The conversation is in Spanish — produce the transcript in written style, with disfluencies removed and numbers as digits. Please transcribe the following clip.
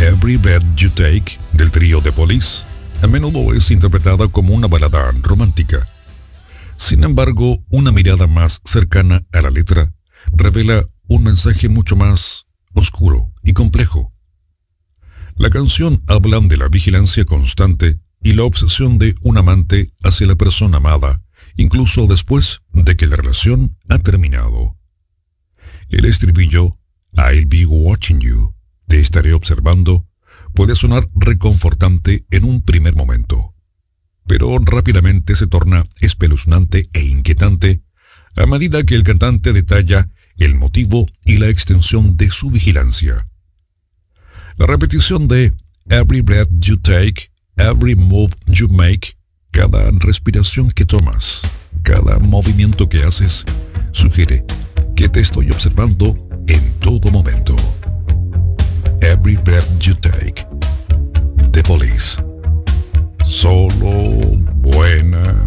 Every Breath You Take del trío The Police a menudo es interpretada como una balada romántica. Sin embargo, una mirada más cercana a la letra revela un mensaje mucho más oscuro y complejo. La canción habla de la vigilancia constante y la obsesión de un amante hacia la persona amada, incluso después de que la relación ha terminado. El estribillo I'll be watching you, te estaré observando, puede sonar reconfortante en un primer momento, pero rápidamente se torna espeluznante e inquietante a medida que el cantante detalla el motivo y la extensión de su vigilancia. La repetición de Every breath you take, every move you make, cada respiración que tomas, cada movimiento que haces, sugiere que te estoy observando en todo momento. Every breath you take. The Police. Solo buena